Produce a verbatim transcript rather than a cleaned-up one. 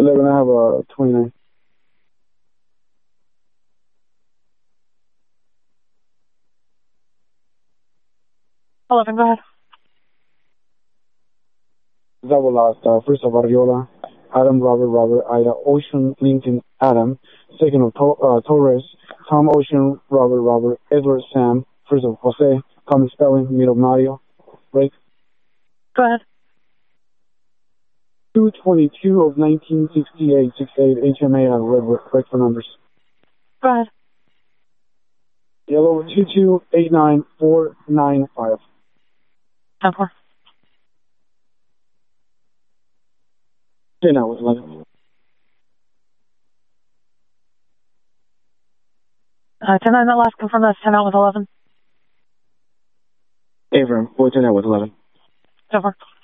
eleven, I have a twenty-nine. eleven, go ahead. Double last, uh, first of Ariola, Adam, Robert, Robert, Ida, Ocean, Lincoln, Adam. Second of to- uh, Torres, Tom, Ocean, Robert, Robert, Edward, Sam. First of Jose, common spelling, middle Mario. Break. Go ahead. two twenty-two of nineteen sixty-eight, sixty-eight, H M A, and red, red for numbers. Go ahead. Yellow, two two eight nine four nine five. ten four. ten out with eleven. Uh, ten nine, that last confirm that's ten out with eleven. Avram, boy ten out with eleven. ten four.